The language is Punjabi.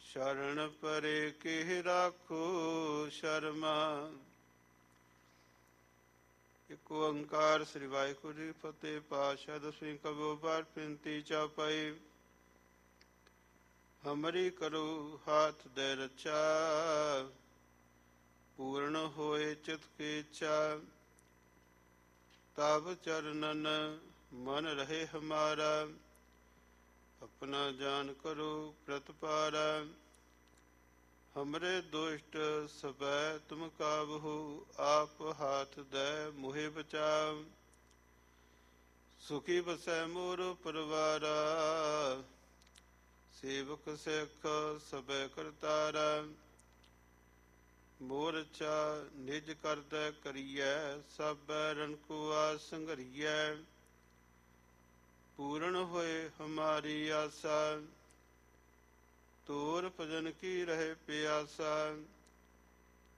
ਸ਼ਰਨ ਪਰੇ ਕਿਹ ਰਾਖੋ ਸ਼ਰਮਾ। ਇਕ ਓੰਕਾਰ ਸ੍ਰੀ ਵਾਹਿਗੁਰੂ ਜੀ ਫਤਿਹ। ਪਾਤਸ਼ਾਹ ਦਸਵੀਂ ਕਬੋ ਬਾਰ ਪਿੰਤੀ ਚੌਪਈ। ਹਮਰੀ ਕਰੋ ਹਾਥ ਦੇ ਰੱਛਾ, ਪੂਰਨ ਹੋਏ ਚਿਤ ਕੀ ਇੱਛਾ। ਤਬ ਚਰਨਨ ਮਨ ਰਹੇ ਹਮਾਰਾ, ਆਪਣਾ ਜਾਨ ਕਰੋ ਪ੍ਰਤਪਾਰਾ। ਹਮਰੇ ਦੁਸ਼ਟ ਸਭੈ ਤੁਮ ਕਾਬਹੂ, ਆਪ ਹਾਥ ਦੈ ਮੋਹਿ ਬਚਾਵ। ਸੁਖੀ ਬਸੈ ਮੋਰ ਪਰਵਾਰਾ, ਸੇਵਕ ਸਿੱਖ ਸਭੈ ਕਰਤਾਰਾ। ਮੋਰਚਾ ਨਿਜ ਕਰਦੈ ਕਰੀਐ, ਸਭੈ ਰਨ ਕੋ ਆਸ ਸੰਘਰੀਐ। ਪੂਰਨ ਹੋਏ ਹਮਾਰੀ ਆਸਾ, ਤੋਰ ਭਜਨ ਕੀ ਰਹੇ ਪਿਆਸਾ।